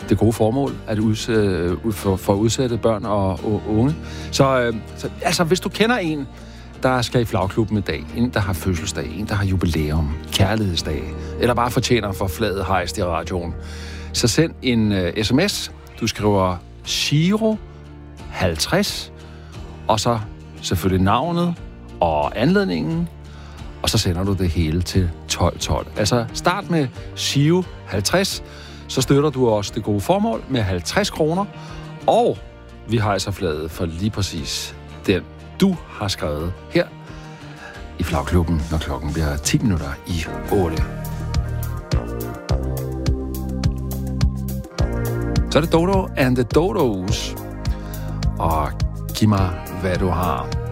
det gode formål at for udsatte børn og unge. Så hvis du kender en, der skal i flagklubben i dag, en, der har fødselsdag, en, der har jubilæum, kærlighedsdag, eller bare fortjener for fladet hejst i radioen, så send en sms. Du skriver Giro 50, og så selvfølgelig navnet og anledningen, og så sender du det hele til 1212. Altså start med Giro 50, så støtter du også det gode formål med 50 kroner, og vi hejser flaget for lige præcis den, du har skrevet her i flagklubben, når klokken bliver 10 minutter i 8. Så er det Dodo and the Dodos. Og giv mig, hvad du har.